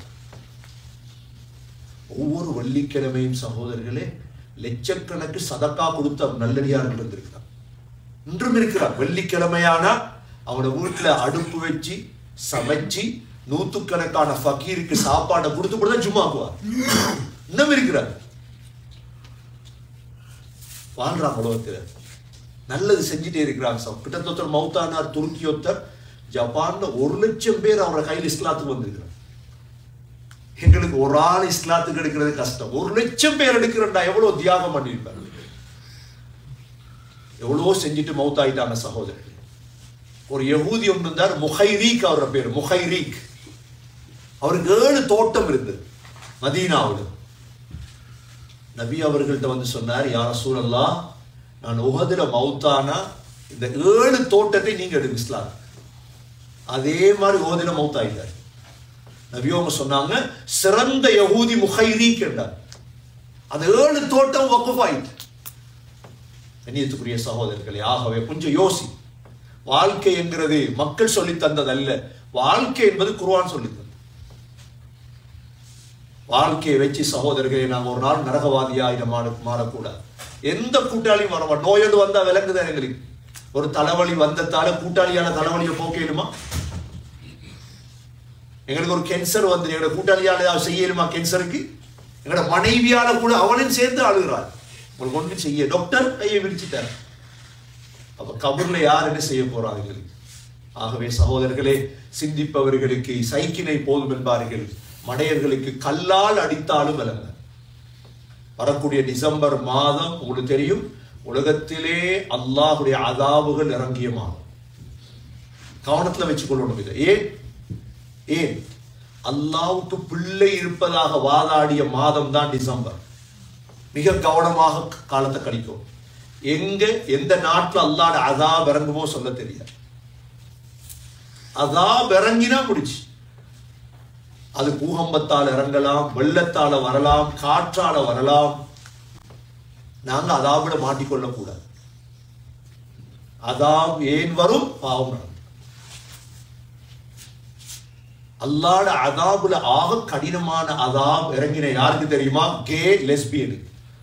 ஒவ்வொரு வெள்ளிக்கிழமையும் சகோதரர்களே லட்சக்கணக்கு சதக்கா கொடுத்த நல்லடியார்கள் இருந்திருக்கிறார், இன்றும் இருக்கிறார். வெள்ளிக்கிழமையானா அவனோட வீட்டுல அடுப்பு வச்சு சமைச்சு நூத்துக்கணக்கான ஃபக்கீருக்கு சாப்பாடை கொடுத்து கூட தான் ஜும்மாக்குவார். இன்னும் இருக்கிறார், வாழ்றாங்க உலகத்துல, நல்லது செஞ்சுட்டே இருக்கிறாங்க. கிட்டத்தட்ட மௌத்தானார் துருக்கி ஒத்தர், ஜப்பான்ல ஒரு லட்சம் பேர் அவரோட கையில் இஸ்லாத்துக்கு வந்திருக்கிறார். எங்களுக்கு ஒரு ஆள் இஸ்லாத்துக்கு எடுக்கிறது கஷ்டம், ஒரு லட்சம் பேர் எடுக்கிறா எவ்வளவு தியாகம் பண்ணியிருப்பாங்க, எவ்வளவோ செஞ்சுட்டு மௌத்தாயிட்டாங்க சகோதரர்கள். ஒரு யஹூதி ஒன்று இருந்தார், முஹைரீக் அவரோட பேர், முஹைரீக். அவருக்கு ஏழு தோட்டம் இருந்தது மதீனாவில். நபி அவர்கள்ட்ட வந்து சொன்னார், யா ரசூலல்லாஹ், நான் உஹதுல மௌத்தானா இந்த ஏழு தோட்டத்தை நீங்க எடுங்க இஸ்லாம். அதே மாதிரி உஹதுல மௌத்தாயிட்டார். நபி அவங்க சொன்னாங்க, சிறந்த யஹூதி முஹைரீக் என்றார். அந்த ஏழு தோட்டம் வக்ஃப் ஆயிட்டு. கண்ணியத்துக்குரிய சகோதரர்களே, ஆகவே கொஞ்சம் யோசி. வாழ்க்கை என்கிறது மக்கள் சொல்லி தந்தது அல்ல, வாழ்க்கை என்பது குர்ஆன் சொல்லி தந்தது. வாழ்க்கையை வச்சு சகோதரர்களே நாங்கள் ஒரு நாள் நரகவாதியா இதை மாற மாறக்கூடாது. எந்த கூட்டாளியும் வர மாட்டோம். நோயோடு வந்தா விளங்குதான் எங்களுக்கு. ஒரு தலைவலி வந்ததால கூட்டாளியால தலைவலியை போக்கலுமா? எங்களுக்கு ஒரு கேன்சர் வந்து எங்களோட கூட்டாளியால செய்யலுமா? கேன்சருக்கு எங்களோட மனைவியால கூட அவனையும் சேர்ந்து அழுகிறார். உங்களுக்கு ஒன்றும் செய்ய, டாக்டர் கையை விரிச்சுட்டார். அப்ப கபர்ல யார் என்ன செய்ய போறாங்க? ஆகவே சகோதரர்களே, சிந்திப்பவர்களுக்கு சைக்கினை போதும் என்பார்கள். மடையர்களுக்கு கல்லால் அடித்தாலும் விளங்க. வரக்கூடிய டிசம்பர் மாதம் உங்களுக்கு தெரியும், உலகத்திலே அல்லாஹுடைய அதாபுகள் இறங்கிய மாதம். கவனத்துல வச்சுக்கொள்ளணும் இதை. ஏன் ஏன் அல்லாஹ்வுக்கு பிள்ளை இருப்பதாக வாதாடிய மாதம் தான் டிசம்பர். மிக கவனமாக காலத்தை கழிக்கும். எங்க எந்த நாட்டில் அல்லாஹ் அதாப் இறங்குமோ சொல்ல தெரியாது. அதாப் இறங்கினா முடிச்சு. அது பூகம்பத்தால் இறங்கலாம், வெள்ளத்தால வரலாம், காற்றால வரலாம். நாங்க அதாபிட மாட்டிக்கொள்ள கூடாது. அதாப் ஏன் வரும்? பாவம் நடக்கும். அல்லாஹ்ட அதாபுல ஆக கடினமான அதாப் இறங்கின யாருக்கு தெரியுமா? கே லெஸ்பியனுக்கு.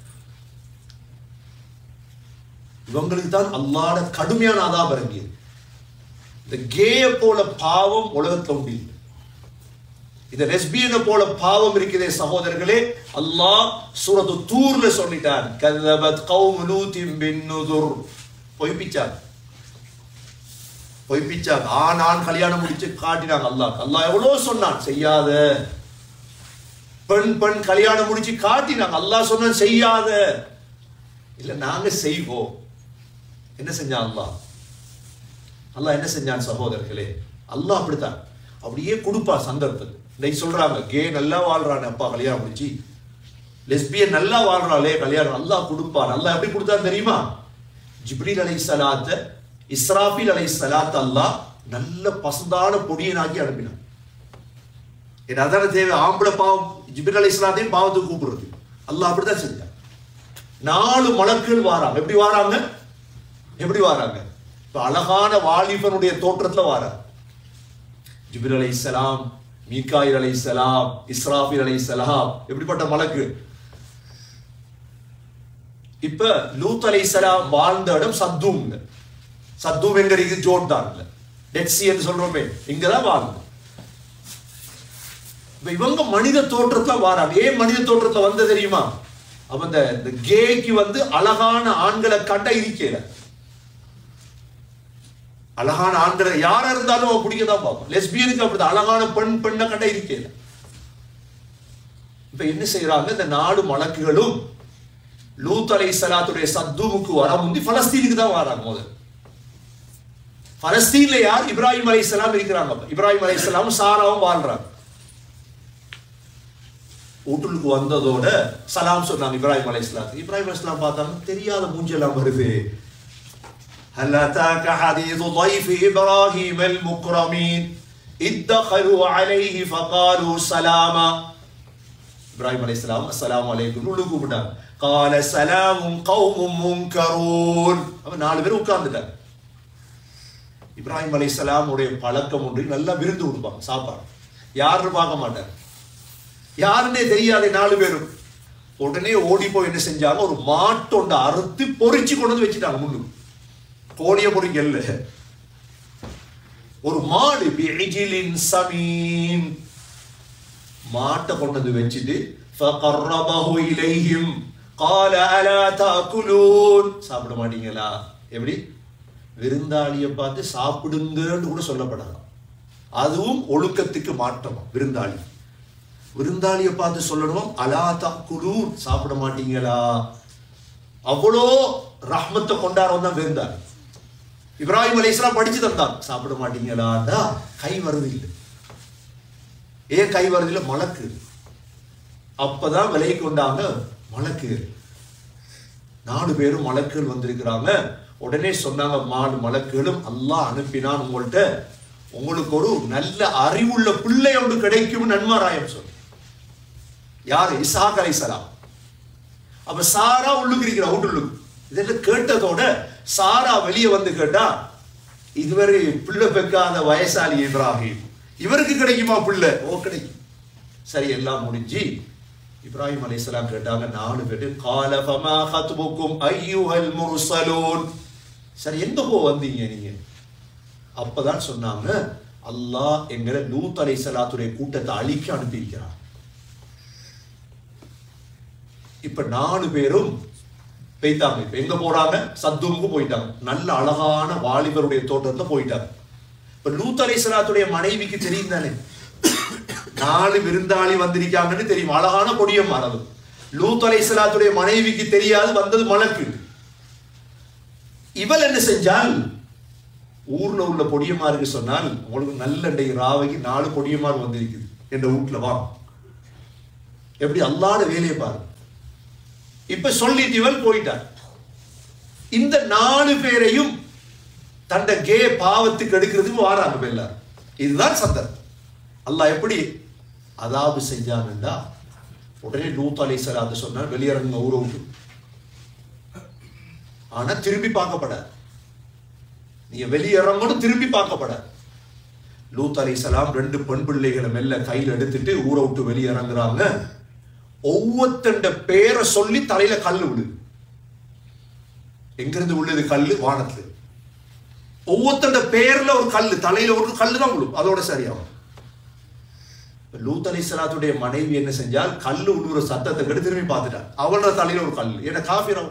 இவங்களுக்கு தான் அல்லாஹ்ட கடுமையான அதாப் இறங்கியது. இந்த கேய போல பாவம் உலகத்துல உண்டு. இந்த லெஸ்பியனை போல பாவம் இருக்கிறதே சகோதரர்களே, அல்லாஹ் சூரத்து தூர்ல சொல்லிட்டான், கذبت قوم لوط بالنذر. பொய்ப்பிச்சாங்க பொய்ப்பிச்சாங்க ஆண் ஆண் கல்யாணம் முடிச்சு காட்டினாங்க. அல்லாஹ் அல்லாஹ் எவ்வளவு சொன்னான் செய்யாத. பெண் பெண் கல்யாணம் முடிச்சு காட்டினாங்க. அல்லாஹ் சொன்னான் செய்யாத. இல்ல நாங்க செய்வோம். என்ன செஞ்சான் அல்லாஹ்? அல்லாஹ் என்ன செஞ்சான் சகோதரர்களே? அல்லாஹ் அப்படித்தான் அப்படியே கொடுப்பா சந்தர்ப்பத்தை. இன்னைக்கு சொல்றாங்க கே நல்லா வாழ்றானே அப்பா கல்யாணம் முடிச்சு, லெஸ்பியன் நல்லா வாழ்றாளே கல்யாணம். அல்லாஹ் கொடுப்பான். அல்லாஹ் எப்படி கொடுத்தான் தெரியுமா? ஜிப்ரீல் அலைஹிஸ்ஸலாத்த இஸ்ராஃபீல் அலைஹிஸ்ஸலாத் அல்லாஹ் நல்ல பசுந்தான பொடியனாக்கி அனுப்பினான். ஏன்னா அதான தேவை. ஆம்பளை பாவம் ஜிப்ரீல் அலைஹிஸ்ஸலாத்தையும் பாவத்துக்கு கூப்பிடுறது. அல்லாஹ் அப்படிதான் செஞ்சான். நாலு மலக்குகள் வாராங்க. எப்படி வாராங்க? எப்படி வாராங்க? இப்ப அழகான வாலிபனுடைய தோற்றத்துல வாராங்க. ஜிப்ரீல் அலைஹிஸ்ஸலாம், மீகாயில் அலைஹிஸ்ஸலாம், இஸ்ராஃபீல் அலைஹிஸ்ஸலாம். எப்படிப்பட்ட மலக்கு? இப்ப லூத் அலைஹிஸ்ஸலாம் வாழ்ந்த இடம் சத்தூம். சத்தூம் எங்க இருக்கு? ஜோர்டான்ல. டெட் சீ என்று சொல்றோமே, இங்கதான் வாழ்ந்து. இவங்க மனித தோற்றத்துல வாராங்க. ஏன் மனித தோற்றத்துல வந்த தெரியுமா? அப்ப இந்த கேக்கு வந்து அழகான ஆண்களை கண்ட இருக்கல. அழகான ஆண்களை யாரா இருந்தாலும் அவன் பிடிக்கதான் பார்ப்போம். லெஸ்பியனுக்கு அப்படிதான் அழகான பெண் பெண்ணை கண்ட இருக்கல. இப்ப என்ன செய்யறாங்க? இந்த நாடு மலக்குகளும் லூத் அலைஹிஸ்ஸலாத்துடைய சத்தூமுக்கு வர முந்தி பலஸ்தீனுக்கு தான் வராங்க. முதல் பலஸ்தீன்ல யார்? இப்ராஹிம் அலைஹிஸ்ஸலாம் இருக்கிறாங்க. இப்ராஹிம் அலைஹிஸ்ஸலாம் சாராவும் வாழ்றாங்க. வீட்டுக்கு வந்ததோட சலாம் சொன்னாங்க இப்ராஹிம் அலைஹிஸ்ஸலாம். இப்ராஹிம் அலைஹிஸ்ஸலாம் பார்த்தாங்க, தெரியாத மூஞ்செல்லாம் வருது. هل أتاك حديث ضيف إبراهيم المكرمين إذ دخلوا عليه فقالوا سلاما. இப்ராஹிம் அலைஹிஸ்ஸலாம் அஸ்ஸலாமு அலைக்கும் உள்ளுக்கு கூப்பிட்டாங்க. قال سلام قوم منكرون. அப்ப நாலு பேர் உட்கார்ந்துட்டாங்க. இப்ராஹிம் அலைஹிஸ்ஸலாம் உடைய பழக்கம் ஒன்று, நல்லா விருந்து கொடுப்பாங்க, சாப்பாடு. யாருன்னு பார்க்க மாட்டாங்க, யாருன்னே தெரியாத நாலு பேரும். உடனே ஓடி போய் என்ன செஞ்சாங்க? ஒரு மாட்டொண்ட அறுத்து பொறிச்சு கொண்டு வந்து வச்சுட்டாங்க. முன்னு கோழிய பொறிக்கல்ல, ஒரு மாடு பிஇஜிலின் சமீன் மாட்டை கொண்டு வந்து வச்சுட்டு فقربه إليهم قال ألا تأكلون. சாப்பிட மாட்டீங்களா? எப்படி? விருந்தாளியை பார்த்து சாப்பிடுங்கன்னு கூட சொல்லப்படாது. அதுவும் ஒழுக்கத்துக்கு மாற்றமா. விருந்தாளி விருந்தாளியை பார்த்து சொல்லணும் அலா தஅகுலூன், சாப்பிட மாட்டீங்களா? அவ்வளோ ரஹ்மத்தை கொண்டாடுறவன் தான் விருந்தாளி. இப்ராஹிம் அலைஹிஸ்ஸலாம் படிச்சு தந்தாங்க. சாப்பிட மாட்டீங்களாடா கை வருது இல்லை. ஏன் கை வருது இல்லை? மலக்கு. அப்பதான் விலை கொண்டாங்க மலக்கு. நாலு பேரும் மலக்குகள் வந்திருக்கிறாங்க. உடனே சொன்னாங்க, மாடு மலக்குகளும் அல்லாஹ் அனுப்பினான் உங்கள்கிட்ட, உங்களுக்கு ஒரு நல்ல அறிவுள்ள பிள்ளை ஒன்று கிடைக்கும் நன்மாராயம் சொன்ன. யாரு? இஸ்ஹாக் அலைஹிஸ்ஸலாம். அப்ப சாரா உள்ளுக்கு இருக்கிற அவுட்டுள்ளுக்கு. இதெல்லாம் கேட்டதோட சாரா வெளியே வந்து கேட்டா, இதுவரை பிள்ளை பெக்காத வயசாளி இப்ராஹிம், இவருக்கு கிடைக்குமா பிள்ளை? ஓ கிடைக்கும். சரி, எல்லாம் முடிஞ்சு இப்ராஹிம் அலைஹிஸ்ஸலாம் கேட்டாங்க நாலு பேரு, கால ஃபமா ஹத்புக்கும் அய்யுஹல் முர்ஸலூன். சரி, எங்க போ வந்தீங்க நீங்க? அப்பதான் சொன்னாங்க, அல்லாஹ் எங்களை லூத் அலைஹிஸ்ஸலாத்துடைய கூட்டத்தை அழிக்க அனுப்பியிருக்கிறார். இப்ப நாலு பேரும் போயிட்டாங்க. இப்ப எங்க போறாங்க? சத்தூமுக்கு போயிட்டாங்க. நல்ல அழகான வாலிபருடைய தோட்டத்துல போயிட்டாங்க. இப்ப லூத் அலைஹிஸ்ஸலாத்துடைய மனைவிக்கு தெரியும் தானே, நாலு விருந்தாளி வந்திருக்காங்கன்னு தெரியும். அழகான பொடியம்மார். அது லூத் அலைஹிஸ்ஸலாத்துடைய மனைவிக்கு தெரியாது, வந்தது மலக்கு. இவள் என்ன செஞ்சால், ஊர்ல உள்ள பொடியமாருக்கு சொன்னால், உங்களுக்கு நல்ல ராவைக்கு நாலு பொடியமார் வந்திருக்குது என்ற வீட்டுல வா. எப்படி அல்லாத வேலையை பாரு. இப்ப சொல்லிட்டு இவள் போயிட்டார். இந்த நாலு பேரையும் தண்ட கே பாவத்துக்கு எடுக்கிறதுக்கு வாராங்க எல்லாரும். இதுதான் சந்தர்ப்பம். அல்லாஹ் எப்படி அதாபு செஞ்சான்டா, உடனே லூத் அலைஹிஸ்ஸலாம் சொன்னார், வெளியிறங்க ஊரை விட்டு. ஆனா திரும்பி பார்க்கப்படாது. நீங்க வெளியிறங்கணும், திரும்பி பார்க்கப்படாது. லூத் அலைஹிஸ்ஸலாம் ரெண்டு பெண் பிள்ளைகளை மெல்ல கையில் எடுத்துட்டு ஊரை விட்டு வெளியிறங்குறாங்க. ஒவ்வொருத்தண்ட பேரை சொல்லி தலையில கல்லு விடு. எங்கிருந்து உள்ளது கல்லு? வானத்துல. ஒவ்வொருத்தண்ட பேர்ல ஒரு கல்லு, தலையில ஒரு கல்லு தான் விடும். அதோட சரியாகும். லூத் அலைஹிஸ்ஸலாத்துடைய மனைவி என்ன செஞ்சால், கல்லு உள்ளூர சத்தத்தை கெடு திரும்பி பார்த்துட்டார். அவளோட தலையில ஒரு கல்லு. ஏன்னா காஃபிரம்.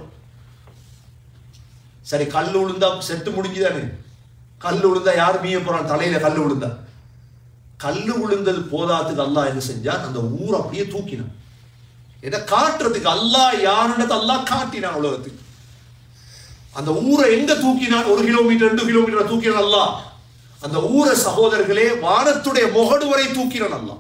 சரி, கல்லு விழுந்தா செத்து முடிஞ்சுதானே. கல்லு விழுந்தா யார் மீய போறான்? தலையில கல்லு விழுந்தா. கல்லு விழுந்தது போதாத்துக்கு அல்லாஹ் என்ன செஞ்சான், அந்த ஊர் அப்படியே தூக்கினான். இதை காட்டுறதுக்கு அல்லாஹ் யாருன்னு அல்லாஹ் காட்டினான் உலகத்துக்கு. அந்த ஊரை எங்க தூக்கினான்? ஒரு கிலோமீட்டர் ரெண்டு கிலோமீட்டர் தூக்கினான் அல்லாஹ். அந்த ஊரை சகோதரர்களே வானத்துடைய முகடு வரை தூக்கினான் அல்லாஹ்.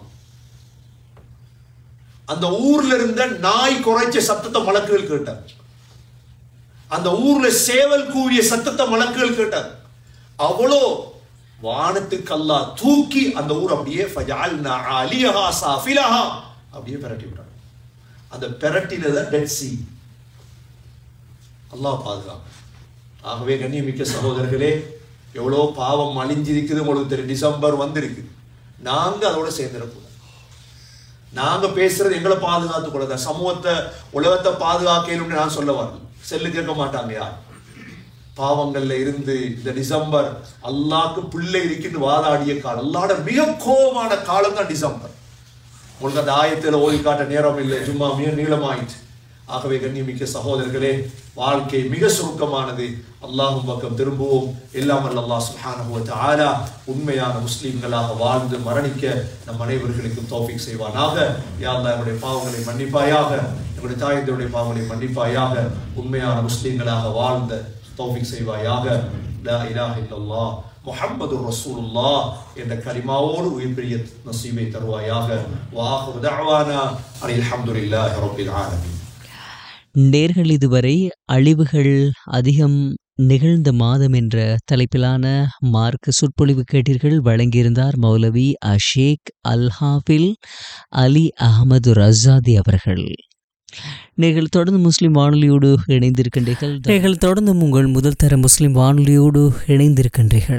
அந்த ஊர்ல இருந்த நாய் குறைச்ச சத்தத்தை மலக்குகள் கேட்டார். அந்த ஊர்ல சேவல் கூவிய சத்தத்தை மலக்குகள் கேட்டார். அவ்வளோ வானத்துக்கு அல்லாஹ் தூக்கி அந்த ஊர் அப்படியே ஃபஜஅல்னா அலியஹா சாஃபிலஹா அப்படியே பெரட்டி விட்டார். அந்த பெரட்டினத டெட் சீ. அல்லாஹ் பாதுகாப்பு. ஆகவே கண்ணியமிக்க சகோதரர்களே, எவ்வளோ பாவம் அழிஞ்சிருக்குது உங்களுக்கு தெரியும். டிசம்பர் வந்திருக்கு. நாங்க அதோட சேர்ந்துடக்கூடாது. நாங்க பேசுறது எங்களை பாதுகாத்துக் கொள்ளதான். சமூகத்தை உலகத்தை பாதுகாக்கணும்னு நான் சொல்ல வரல. செல்லு கேட்க மாட்டாங்க யார். பாவங்கள்ல இருந்து இந்த டிசம்பர் அல்லாஹ்க்கு பிள்ளை இருக்குன்னு வாதாடிய காலம், அல்லாஹ்வோட மிக கோபமான காலம் தான் டிசம்பர். உங்களுக்கு அந்த ஆயத்தில் ஓதி காட்ட நேரம் இல்லை, சும்மா மிக நீளமாயிற்று. ஆகவே கண்ணியமிக்க சகோதரர்களே, வாழ்க்கை மிக சுருக்கமானது. அல்லாஹ்வின் பக்கம் திரும்புவோம். எல்லாம் அல்லாஹ் சுப்ஹானஹு வ தஆலா உண்மையான முஸ்லிம்களாக வாழ்ந்து மரணிக்க நம் அனைவர்களுக்கும் தௌஃபீக் செய்வானாக. யா அல்லாஹ், என்னுடைய பாவங்களை மன்னிப்பாயாக, என்னுடைய தாயந்தருடைய பாவங்களை மன்னிப்பாயாக. உண்மையான முஸ்லிம்களாக வாழ்ந்த தௌஃபீக் செய்வாயாக. லா இலாஹ இல்லல்லாஹ் முஹம்மது ரசூலுல்லாஹ் என்ற கலிமாவோடு உயிர்பிரிய நசீபை தருவாயாக. வஆஹிரு தஅவானா அல்ஹம்துலில்லாஹி ரப்பில் ஆலமீன். நேர்கள் இதுவரை அழிவுகள் அதிகம் நிகழ்ந்த மாதம் என்ற தலைப்பிலான மார்க்க சொற்பொழிவு கேட்டீர்கள். வழங்கியிருந்தார் மௌலவி அஷேக் அல் ஹாஃபில் அலி அஹமது ரஸாதி அவர்கள். நீங்கள் தொடர்ந்து முஸ்லிம் வானொலியோடு இணைந்திருக்கின்றீர்கள். நீங்கள் தொடர்ந்து உங்கள் முதல் தர முஸ்லிம் வானொலியோடு இணைந்திருக்கின்றீர்கள்.